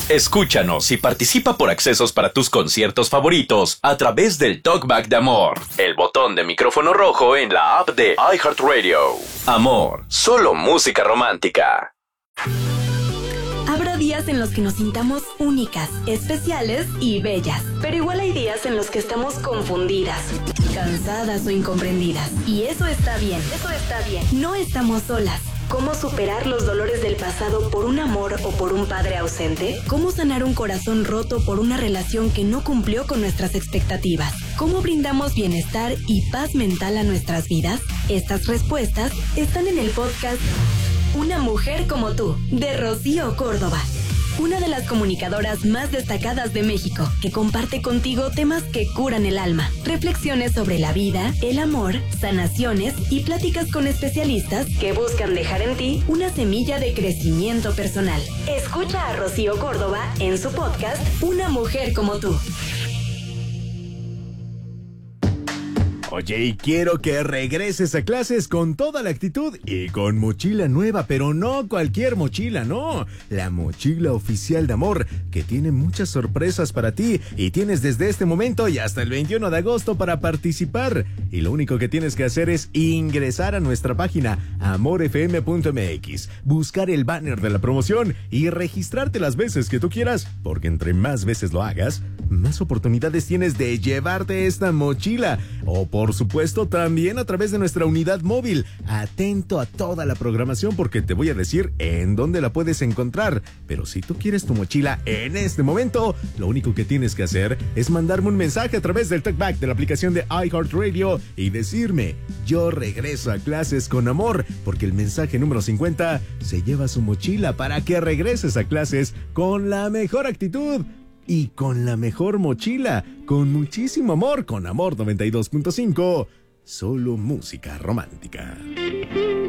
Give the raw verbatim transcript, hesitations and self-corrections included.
Escúchanos y participa por accesos para tus conciertos favoritos a través del Talkback de Amor, el botón de micrófono rojo en la app de iHeartRadio. Amor, solo música romántica. Habrá días en los que nos sintamos únicas, especiales y bellas. Pero igual hay días en los que estamos confundidas, cansadas o incomprendidas. Y eso está bien, eso está bien. No estamos solas. ¿Cómo superar los dolores del pasado por un amor o por un padre ausente? ¿Cómo sanar un corazón roto por una relación que no cumplió con nuestras expectativas? ¿Cómo brindamos bienestar y paz mental a nuestras vidas? Estas respuestas están en el podcast Una mujer como tú, de Rocío Córdoba. Una de las comunicadoras más destacadas de México, que comparte contigo temas que curan el alma, reflexiones sobre la vida, el amor, sanaciones y pláticas con especialistas que buscan dejar en ti una semilla de crecimiento personal. Escucha a Rocío Córdoba en su podcast Una mujer como tú. Oye, y quiero que regreses a clases con toda la actitud y con mochila nueva, pero no cualquier mochila, no. La mochila oficial de Amor, que tiene muchas sorpresas para ti y tienes desde este momento y hasta el veintiuno de agosto para participar. Y lo único que tienes que hacer es ingresar a nuestra página amor f m punto m x, buscar el banner de la promoción y registrarte las veces que tú quieras, porque entre más veces lo hagas, más oportunidades tienes de llevarte esta mochila. O por supuesto también a través de nuestra unidad móvil. Atento a toda la programación porque te voy a decir en dónde la puedes encontrar. Pero si tú quieres tu mochila en este momento, lo único que tienes que hacer es mandarme un mensaje a través del Talkback de la aplicación de iHeartRadio y decirme: yo regreso a clases con Amor, porque el mensaje número cincuenta se lleva su mochila para que regreses a clases con la mejor actitud y con la mejor mochila, con muchísimo amor, con Amor noventa y dos punto cinco, solo música romántica.